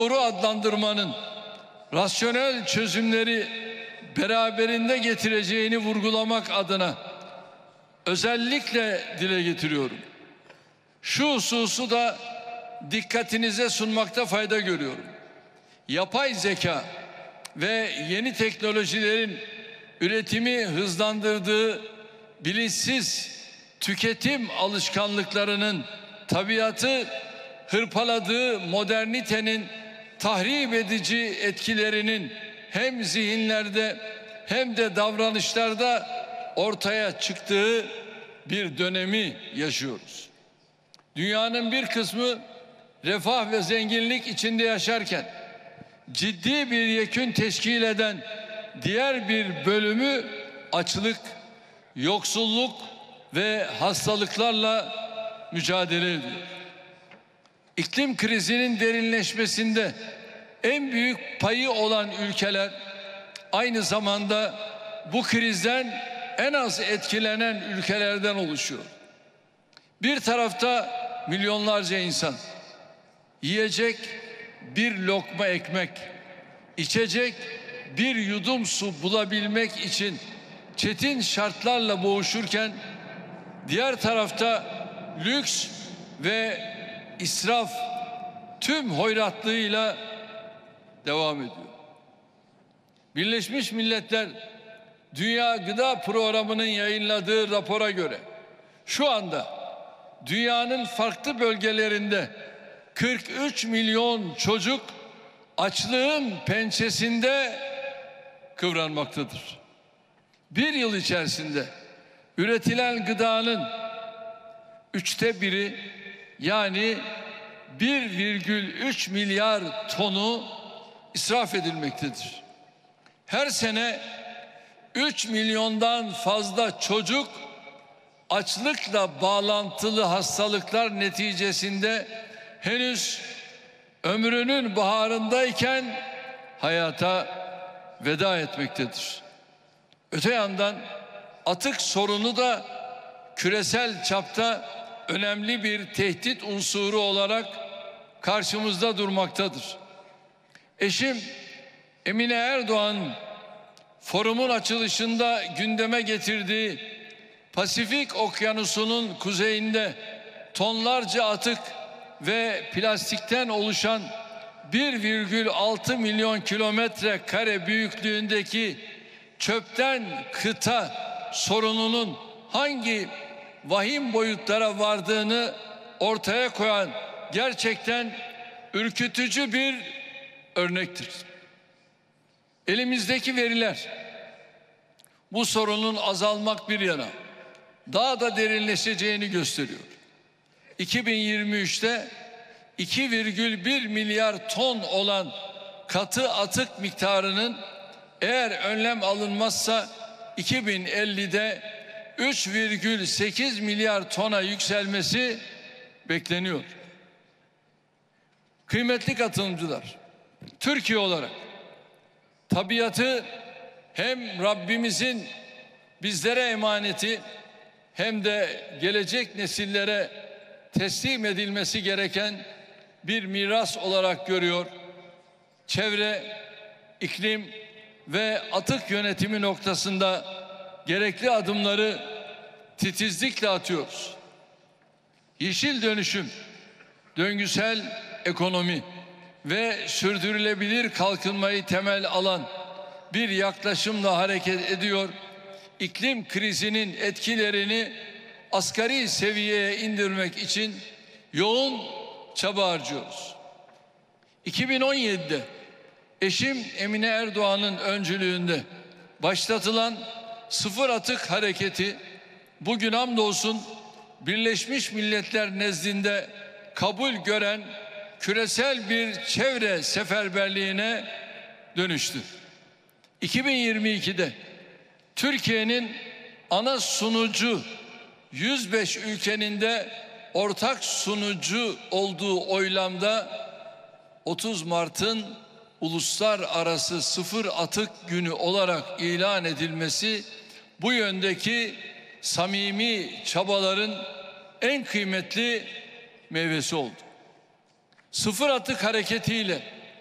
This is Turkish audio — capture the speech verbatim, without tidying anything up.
doğru adlandırmanın rasyonel çözümleri beraberinde getireceğini vurgulamak adına özellikle dile getiriyorum. Şu hususu da dikkatinize sunmakta fayda görüyorum. Yapay zeka ve yeni teknolojilerin üretimi hızlandırdığı bilinçsiz tüketim alışkanlıklarının tabiatı hırpaladığı modernitenin tahrip edici etkilerinin hem zihinlerde hem de davranışlarda ortaya çıktığı bir dönemi yaşıyoruz. Dünyanın bir kısmı refah ve zenginlik içinde yaşarken ciddi bir yekün teşkil eden diğer bir bölümü açlık, yoksulluk ve hastalıklarla mücadele ediyor. İklim krizinin derinleşmesinde en büyük payı olan ülkeler aynı zamanda bu krizden en az etkilenen ülkelerden oluşuyor. Bir tarafta milyonlarca insan yiyecek bir lokma ekmek, içecek bir yudum su bulabilmek için çetin şartlarla boğuşurken diğer tarafta lüks ve israf tüm hoyratlığıyla devam ediyor. Birleşmiş Milletler Dünya Gıda Programı'nın yayınladığı rapora göre şu anda dünyanın farklı bölgelerinde kırk üç milyon çocuk açlığın pençesinde kıvranmaktadır. Bir yıl içerisinde üretilen gıdanın üçte biri yani bir virgül üç milyar tonu israf edilmektedir. Her sene üç milyondan fazla çocuk açlıkla bağlantılı hastalıklar neticesinde henüz ömrünün baharındayken hayata veda etmektedir. Öte yandan atık sorunu da küresel çapta önemli bir tehdit unsuru olarak karşımızda durmaktadır. Eşim Emine Erdoğan forumun açılışında gündeme getirdiği Pasifik Okyanusu'nun kuzeyinde tonlarca atık ve plastikten oluşan bir virgül altı milyon kilometre kare büyüklüğündeki çöpten kıta sorununun hangi vahim boyutlara vardığını ortaya koyan gerçekten ürkütücü bir örnektir. Elimizdeki veriler bu sorunun azalmak bir yana daha da derinleşeceğini gösteriyor. iki bin yirmi üçte iki virgül bir milyar ton olan katı atık miktarının eğer önlem alınmazsa iki bin ellide üç virgül sekiz milyar tona yükselmesi bekleniyor. Kıymetli katılımcılar, Türkiye olarak tabiatı hem Rabbimizin bizlere emaneti hem de gelecek nesillere teslim edilmesi gereken bir miras olarak görüyor. Çevre, iklim ve atık yönetimi noktasında gerekli adımları titizlikle atıyoruz. Yeşil dönüşüm, döngüsel ekonomi ve sürdürülebilir kalkınmayı temel alan bir yaklaşımla hareket ediyor. İklim krizinin etkilerini asgari seviyeye indirmek için yoğun çaba harcıyoruz. iki bin on yedide eşim Emine Erdoğan'ın öncülüğünde başlatılan sıfır atık hareketi bugün hamdolsun Birleşmiş Milletler nezdinde kabul gören küresel bir çevre seferberliğine dönüştü. iki bin yirmi ikide Türkiye'nin ana sunucu yüz beş ülkenin de ortak sunucu olduğu oylamda otuz Mart'ın uluslararası sıfır atık günü olarak ilan edilmesi bu yöndeki samimi çabaların en kıymetli meyvesi oldu. Sıfır atık hareketiyle